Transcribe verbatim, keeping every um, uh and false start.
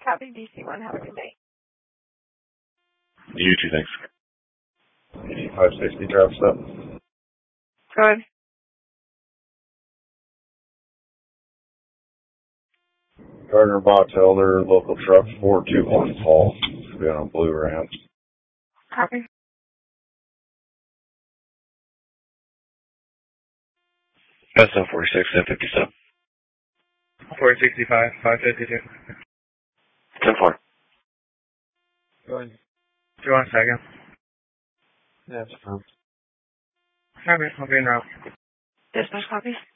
Copy D C one. Have a good day. You too, thanks. five sixty drop stop. Go ahead. Gardner Bottelder, local truck four two one call. Should be on a blue ramp. Copy. S L forty-six, F fifty-seven. four sixty-five, five fifty-two. ten four. Go ahead. Do you want a second? That's fine. Okay, I'll be in route. Dispatch copy.